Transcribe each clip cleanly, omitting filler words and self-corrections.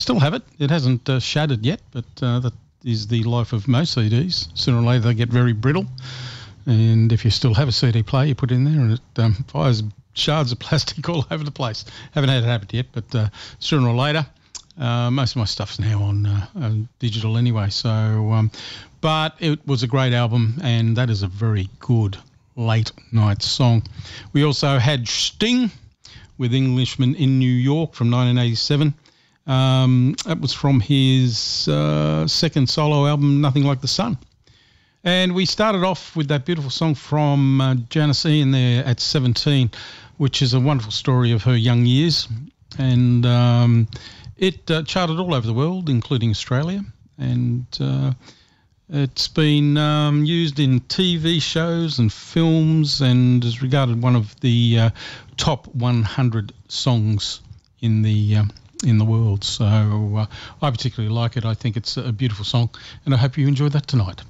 Still have it. It hasn't shattered yet, but that is the life of most CDs. Sooner or later they get very brittle, and if you still have a CD player, you put it in there and it fires shards of plastic all over the place. Haven't had it happen yet, but sooner or later, most of my stuff's now on digital anyway. So, but it was a great album, and that is a very good late night song. We also had Sting with Englishman in New York from 1987. That was from his second solo album, Nothing Like the Sun. And we started off with that beautiful song from Janis Ian there at 17, which is a wonderful story of her young years. And it charted all over the world, including Australia. And it's been used in TV shows and films and is regarded one of the top 100 songs in the world. So I particularly like it. I think it's a beautiful song, and I hope you enjoy that tonight.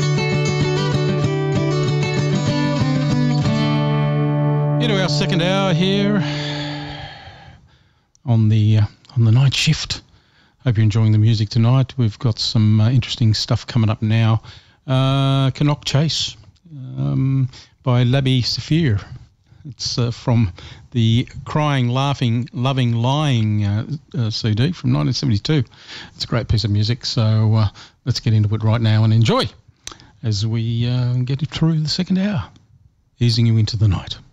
Into our second hour here on the night shift. Hope you're enjoying the music tonight. We've got some interesting stuff coming up now. Canuck Chase by Labi Siffre. It's from the Crying, Laughing, Loving, Lying CD from 1972. It's a great piece of music, so let's get into it right now and enjoy as we get through the second hour, easing you into the night.